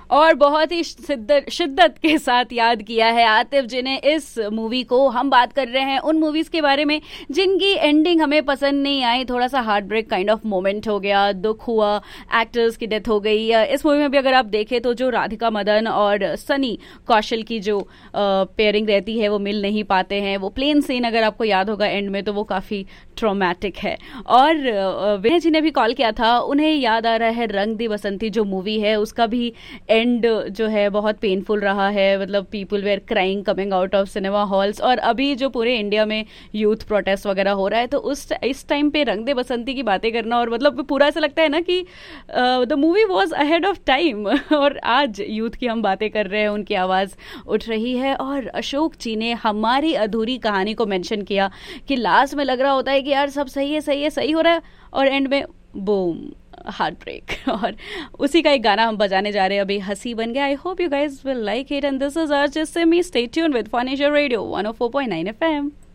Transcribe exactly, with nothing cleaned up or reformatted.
और बहुत ही शिद्दत शिद्दत के साथ याद किया है आतिफ जी ने इस मूवी को। हम बात कर रहे हैं उन मूवीज के बारे में जिनकी एंडिंग हमें पसंद नहीं आई, थोड़ा सा heart break kind of moment हो गया, दुख हुआ, एक्टर्स की डेथ हो गई। इस मूवी में भी अगर आप देखें तो जो राधिका मदन और सनी कौशल की जो पेयरिंग रहती है वो मिल नहीं पाते हैं। वो प्लेन सीन अगर आपको याद होगा एंड में, तो वो काफी ट्रॉमेटिक है। और विनय जी ने भी कॉल किया था, उन्हें याद आ रहा है रंग दे बसंती जो मूवी है उसका भी एंड जो है बहुत पेनफुल रहा है। मतलब people where crying coming out of cinema halls. और अभी जो पूरे इंडिया में यूथ प्रोटेस्ट वगैरह हो रहा है, तो उस इस टाइम पे रंग दे बसंती की बातें करना, और मतलब पूरा ऐसा लगता है ना कि the movie was ahead of time. और आज यूथ की हम बातें कर रहे हैं, उनकी आवाज उठ रही है। और अशोक जी ने हमारी अधूरी कहानी को मेंशन किया कि लास्ट में लग रहा होता है कि यार सब सही है सही है सही हो रहा है, और एंड में बूम, हार्ट ब्रेक। और उसी का एक गाना हम बजाने जा रहे हैं अभी, हंसी बन गया। I hope you guys will like it and this is our just me. Stay tuned with fun is your radio one O four point nine F M.